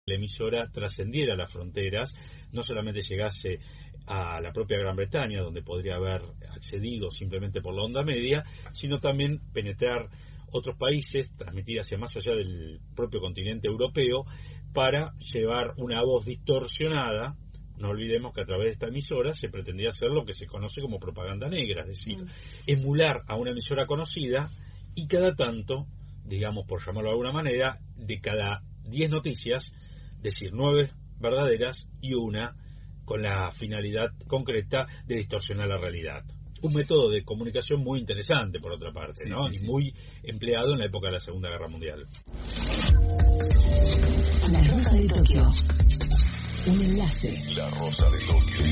la emisora trascendiera las fronteras, no solamente llegase a la propia Gran Bretaña, donde podría haber accedido simplemente por la onda media, sino también penetrar otros países, transmitir hacia más allá del propio continente europeo, para llevar una voz distorsionada. No olvidemos que a través de esta emisora se pretendía hacer lo que se conoce como propaganda negra, es decir, emular a una emisora conocida y cada tanto, digamos por llamarlo de alguna manera, de cada 10 noticias, decir 9 verdaderas y una con la finalidad concreta de distorsionar la realidad. Un método de comunicación muy interesante, por otra parte, sí, ¿no? Sí. Y muy empleado en la época de la Segunda Guerra Mundial. La Rosa de Tokio. Un enlace. La Rosa de Tokio.